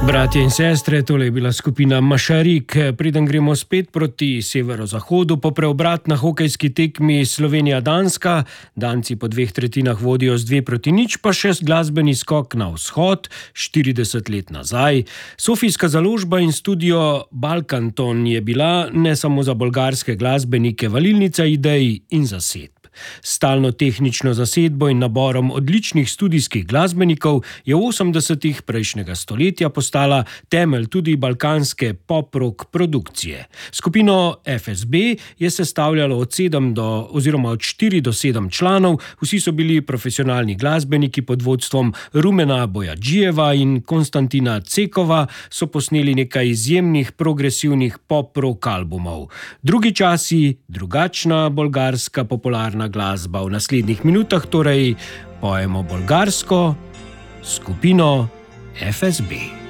Bratje in sestre, tole je bila skupina Mašarik. Preden gremo spet proti severozahodu, po preobrat na hokejski tekmi Slovenija-Danska. Danci po 2/3 vodijo z 2-0, pa še glasbeni skok na vzhod, 40 let nazaj. Sofijska založba in studio Balkanton je bila ne samo za bolgarske glasbenike valilnica idej in zasedb. Stalno tehnično zasedbo in naborom odličnih studijskih glasbenikov je v 80-ih prejšnjega stoletja postala temelj tudi balkanske pop-rock produkcije. Skupino FSB je sestavljalo od 4 do 7 članov, vsi so bili profesionalni glasbeniki pod vodstvom Rumena Bojadžijeva in Konstantina Cekova, so posneli nekaj izjemnih progresivnih pop-rock albumov. Drugi časi, drugačna bolgarska popularna glasba. V naslednjih minutah torej pojemo bolgarsko skupino FSB.